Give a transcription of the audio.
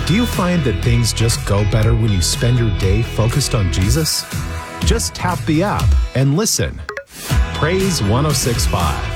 Do you find that things just go better when you spend your day focused on Jesus? Just tap the app and listen. Praise 106.5.